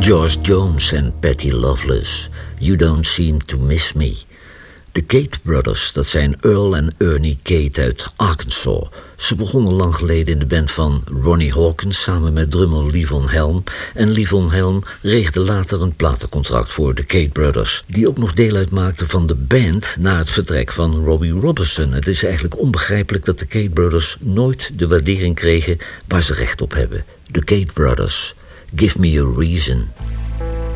George Jones en Patty Loveless, You Don't Seem to Miss Me. De Cate Brothers, dat zijn Earl en Ernie Cate uit Arkansas. Ze begonnen lang geleden in de band van Ronnie Hawkins samen met drummer Levon Helm. En Levon Helm regelde later een platencontract voor de Cate Brothers, die ook nog deel uitmaakten van de band na het vertrek van Robbie Robertson. Het is eigenlijk onbegrijpelijk dat de Cate Brothers nooit de waardering kregen waar ze recht op hebben. De Cate Brothers, Give Me a Reason.